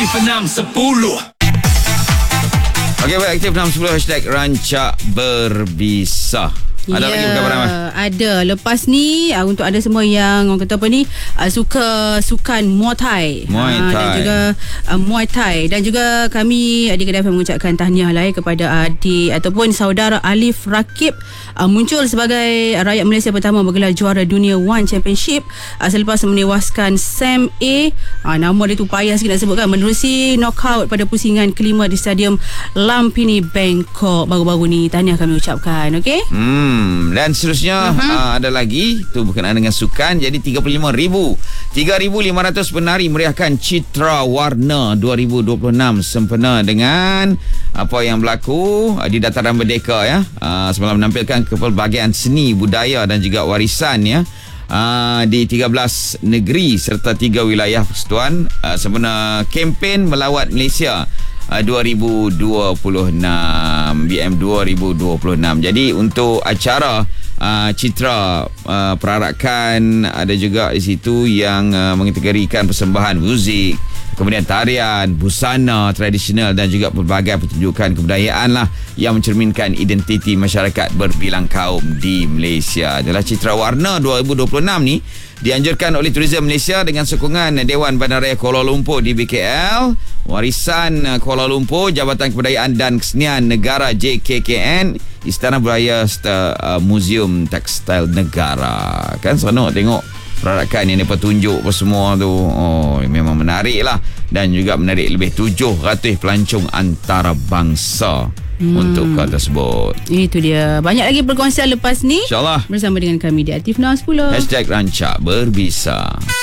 Aktif 610. Okey, baik, aktif 610 hashtag rancak berbisa. Ada lagi perkabaran Mas? Ada. Lepas ni untuk ada semua yang orang kata apa ni suka sukan Muay Thai. Dan juga Muay Thai. Dan juga kami di Kedah FM mengucapkan tahniah lah kepada adik ataupun saudara Alif Rakib, muncul sebagai rakyat Malaysia pertama bergelar juara dunia One Championship selepas menewaskan Sam A. Nama dia tu payah sikit nak sebutkan, menerusi knockout pada pusingan kelima di Stadium Lumpini Bangkok baru-baru ni. Tahniah kami ucapkan. Okey? Dan seterusnya ada lagi tu berkenaan dengan sukan. Jadi 3,500 penari meriahkan Citra Warna 2026 sempena dengan apa yang berlaku di Dataran Merdeka ya. Semalam menampilkan kepelbagaian seni, budaya dan juga warisan ya. Di 13 negeri serta 3 wilayah persekutuan sempena kempen melawat Malaysia 2026 BM 2026. Jadi untuk acara Citra perarakan ada juga di situ yang mengategorikan persembahan muzik, kemudian tarian, busana tradisional dan juga pelbagai pertunjukan kebudayaan lah yang mencerminkan identiti masyarakat berbilang kaum di Malaysia. Adalah Citra Warna 2026 ni dianjurkan oleh Tourism Malaysia dengan sokongan Dewan Bandaraya Kuala Lumpur di BKL, Warisan Kuala Lumpur, Jabatan Kebudayaan dan Kesenian Negara JKKN, Istana Budaya serta Museum Tekstil Negara. Kan seronok tengok perarakan yang mereka tunjuk apa semua tu. Memang menarik lah. Dan juga menarik lebih 700 pelancong antarabangsa untuk kau tersebut. Itu dia. Banyak lagi perkongsian lepas ni, InsyaAllah bersama dengan kami di Aktif 610 hashtag rancak berbisa.